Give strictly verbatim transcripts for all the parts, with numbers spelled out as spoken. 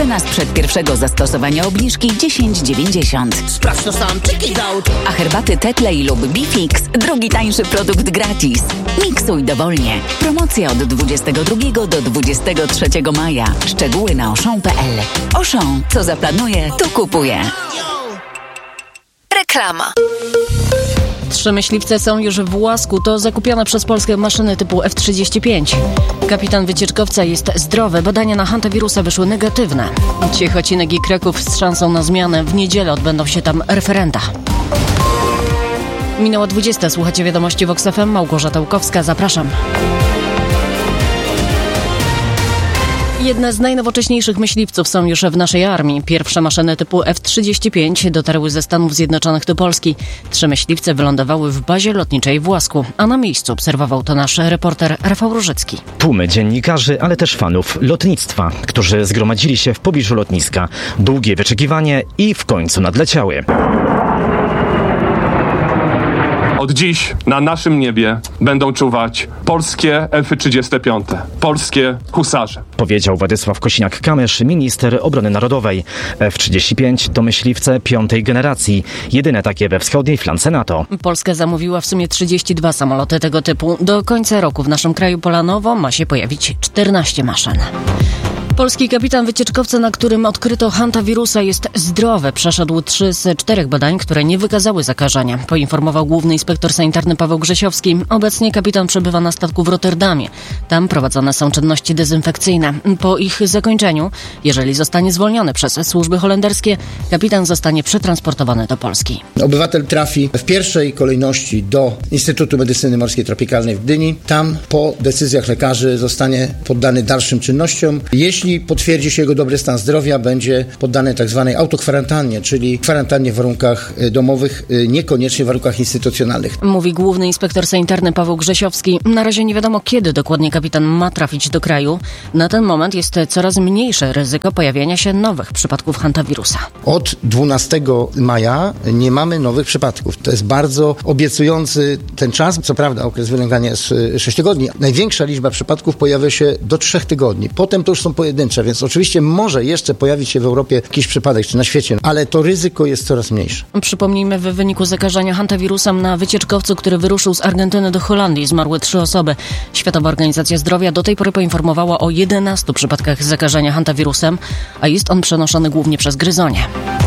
Cena sprzed pierwszego zastosowania obniżki dziesięć dziewięćdziesiąt. Sprawdź to sam, check it out. A herbaty Tetley lub Bifix, drugi tańszy produkt gratis. Miksuj dowolnie. Promocja od dwudziestego drugiego do dwudziestego trzeciego maja. Szczegóły na auchan kropka p l. Auchan, co zaplanuje, to kupuje. Reklama. Trzy myśliwce są już w Łasku. To zakupione przez Polskę maszyny typu F trzydzieści pięć. Kapitan wycieczkowca jest zdrowy. Badania na hantawirusa wyszły negatywne. Ciechocinek i Kraków z szansą na zmianę. W niedzielę odbędą się tam referenda. Minęła dwudziesta. Słuchacie wiadomości Vox F M. Małgorzata Łukowska. Zapraszam. Jedne z najnowocześniejszych myśliwców są już w naszej armii. Pierwsze maszyny typu F trzydzieści pięć dotarły ze Stanów Zjednoczonych do Polski. Trzy myśliwce wylądowały w bazie lotniczej w Łasku, a na miejscu obserwował to nasz reporter Rafał Różycki. Tłumy dziennikarzy, ale też fanów lotnictwa, którzy zgromadzili się w pobliżu lotniska. Długie wyczekiwanie i w końcu nadleciały. Od dziś na naszym niebie będą czuwać polskie F trzydzieści pięć, polskie husarze. Powiedział Władysław Kosiniak-Kamysz, minister obrony narodowej. F trzydzieści pięć to myśliwce piątej generacji, jedyne takie we wschodniej flance NATO. Polska zamówiła w sumie trzydzieści dwa samoloty tego typu. Do końca roku w naszym kraju planowo ma się pojawić czternaście maszyn. Polski kapitan wycieczkowca, na którym odkryto hantawirusa, jest zdrowy. Przeszedł trzy z czterech badań, które nie wykazały zakażenia, poinformował główny inspektor sanitarny Paweł Grzesiowski. Obecnie kapitan przebywa na statku w Rotterdamie. Tam prowadzone są czynności dezynfekcyjne. Po ich zakończeniu, jeżeli zostanie zwolniony przez służby holenderskie, kapitan zostanie przetransportowany do Polski. Obywatel trafi w pierwszej kolejności do Instytutu Medycyny Morskiej Tropikalnej w Gdyni. Tam po decyzjach lekarzy zostanie poddany dalszym czynnościom. Jeśli Jeśli potwierdzi się jego dobry stan zdrowia, będzie poddany tak zwanej autokwarantannie, czyli kwarantannie w warunkach domowych, niekoniecznie w warunkach instytucjonalnych. Mówi główny inspektor sanitarny Paweł Grzesiowski. Na razie nie wiadomo, kiedy dokładnie kapitan ma trafić do kraju. Na ten moment jest coraz mniejsze ryzyko pojawienia się nowych przypadków hantawirusa. Od dwunastego maja nie mamy nowych przypadków. To jest bardzo obiecujący ten czas. Co prawda okres wylęgania jest sześć tygodni. Największa liczba przypadków pojawia się do trzech tygodni. Potem to już są pojedyncze. Więc oczywiście może jeszcze pojawić się w Europie jakiś przypadek, czy na świecie, ale to ryzyko jest coraz mniejsze. Przypomnijmy, w wyniku zakażenia hantawirusem na wycieczkowcu, który wyruszył z Argentyny do Holandii, zmarły trzy osoby. Światowa Organizacja Zdrowia do tej pory poinformowała o jedenastu przypadkach zakażenia hantawirusem, a jest on przenoszony głównie przez gryzonie.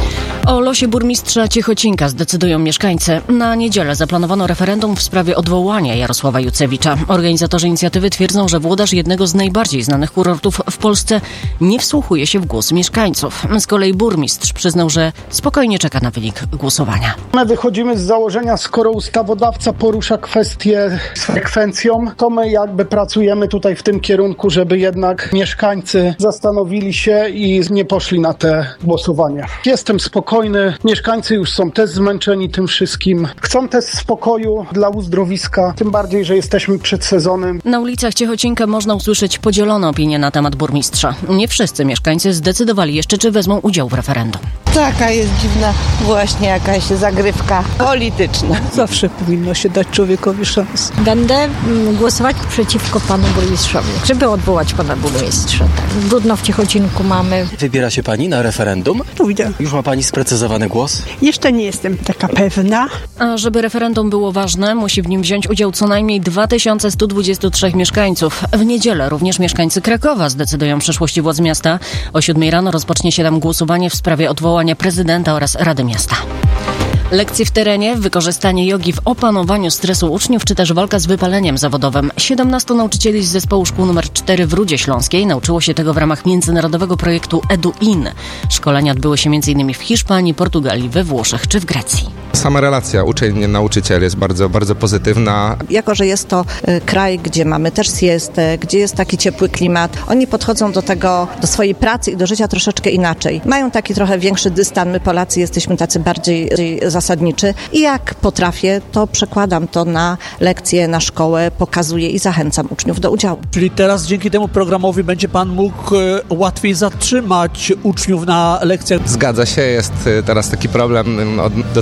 O losie burmistrza Ciechocinka zdecydują mieszkańcy. Na niedzielę zaplanowano referendum w sprawie odwołania Jarosława Jucewicza. Organizatorzy inicjatywy twierdzą, że włodarz jednego z najbardziej znanych kurortów w Polsce nie wsłuchuje się w głos mieszkańców. Z kolei burmistrz przyznał, że spokojnie czeka na wynik głosowania. My wychodzimy z założenia, skoro ustawodawca porusza kwestię z frekwencją, to my jakby pracujemy tutaj w tym kierunku, żeby jednak mieszkańcy zastanowili się i nie poszli na te głosowanie. Jestem spokojny. Mieszkańcy już są też zmęczeni tym wszystkim. Chcą też spokoju dla uzdrowiska, tym bardziej, że jesteśmy przed sezonem. Na ulicach Ciechocinka można usłyszeć podzielone opinie na temat burmistrza. Nie wszyscy mieszkańcy zdecydowali jeszcze, czy wezmą udział w referendum. Taka jest dziwna właśnie jakaś zagrywka polityczna. Zawsze powinno się dać człowiekowi szansę. Będę głosować przeciwko panu burmistrzowi, żeby odwołać pana burmistrza. Tak. Brudno w Ciechocinku mamy. Wybiera się pani na referendum? Pójdę. Już ma pani sprecyzowany głos? Jeszcze nie jestem taka pewna. A żeby referendum było ważne, musi w nim wziąć udział co najmniej dwa tysiące sto dwadzieścia trzy mieszkańców. W niedzielę również mieszkańcy Krakowa zdecydują o przyszłości władz miasta. O siódmej rano rozpocznie się tam głosowanie w sprawie odwołania prezydenta oraz Rady Miasta. Lekcje w terenie, wykorzystanie jogi w opanowaniu stresu uczniów, czy też walka z wypaleniem zawodowym. siedemnastu nauczycieli z zespołu szkół numer cztery w Rudzie Śląskiej nauczyło się tego w ramach międzynarodowego projektu EduIn. Szkolenia odbyły się m.in. w Hiszpanii, Portugalii, we Włoszech czy w Grecji. Sama relacja uczeń-nauczyciel jest bardzo, bardzo pozytywna. Jako że jest to y, kraj, gdzie mamy też siestę, gdzie jest taki ciepły klimat, oni podchodzą do tego, do swojej pracy i do życia troszeczkę inaczej. Mają taki trochę większy dystans. My Polacy jesteśmy tacy bardziej y, zasadniczy i jak potrafię, to przekładam to na lekcje, na szkołę, pokazuję i zachęcam uczniów do udziału. Czyli teraz dzięki temu programowi będzie pan mógł y, łatwiej zatrzymać uczniów na lekcjach? Zgadza się, jest y, teraz taki problem y, od, dotyczący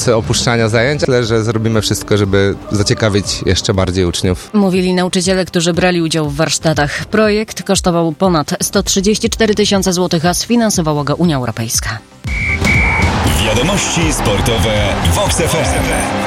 bez opuszczania zajęć. Myślę, że zrobimy wszystko, żeby zaciekawić jeszcze bardziej uczniów. Mówili nauczyciele, którzy brali udział w warsztatach. Projekt kosztował ponad sto trzydzieści cztery tysiące złotych, a sfinansowała go Unia Europejska. Wiadomości sportowe w Vox F M.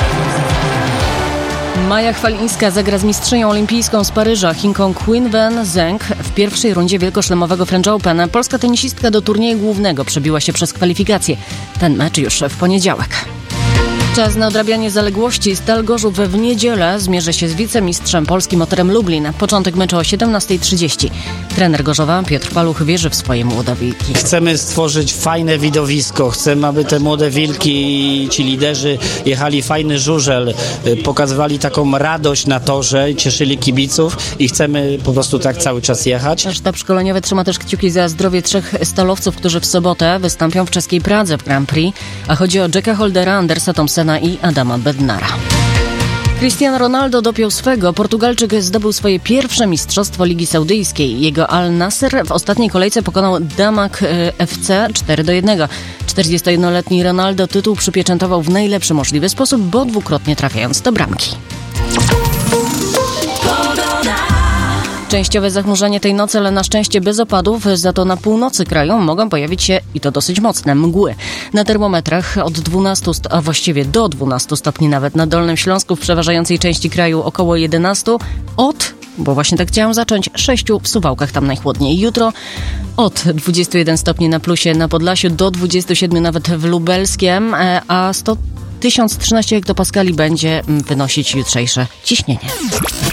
Maja Chwalińska zagra z mistrzynią olimpijską z Paryża, Chinką Qinwen Zheng w pierwszej rundzie wielkoszlemowego French Open. Polska tenisistka do turnieju głównego przebiła się przez kwalifikacje. Ten mecz już w poniedziałek. Czas na odrabianie zaległości. Stal Gorzów w niedzielę zmierzy się z wicemistrzem Polski Motorem Lublin. Początek meczu o siedemnasta trzydzieści. Trener Gorzowa Piotr Paluch wierzy w swoje młode wilki. Chcemy stworzyć fajne widowisko. Chcemy, aby te młode wilki, ci liderzy jechali fajny żużel, pokazywali taką radość na torze, cieszyli kibiców i chcemy po prostu tak cały czas jechać. Sztab szkoleniowy trzyma też kciuki za zdrowie trzech stalowców, którzy w sobotę wystąpią w czeskiej Pradze w Grand Prix, a chodzi o Jacka Holdera, Andersa Thompsona i Adama Bednara. Cristiano Ronaldo dopiął swego. Portugalczyk zdobył swoje pierwsze mistrzostwo Ligi Saudyjskiej. Jego Al Nasser w ostatniej kolejce pokonał Damak F C cztery do jednego. czterdziestojednoletni Ronaldo tytuł przypieczętował w najlepszy możliwy sposób, bo dwukrotnie trafiając do bramki. Częściowe zachmurzenie tej nocy, ale na szczęście bez opadów, za to na północy kraju mogą pojawić się, i to dosyć mocne, mgły. Na termometrach od dwunastu, a właściwie do dwunastu stopni nawet na Dolnym Śląsku, w przeważającej części kraju około jedenastu, od, bo właśnie tak chciałam zacząć, sześciu w Suwałkach, tam najchłodniej. Jutro od dwudziestu jeden stopni na plusie na Podlasiu do dwudziestu siedmiu nawet w Lubelskiem, a sto tysiąc trzynaście hektopaskali będzie wynosić jutrzejsze ciśnienie.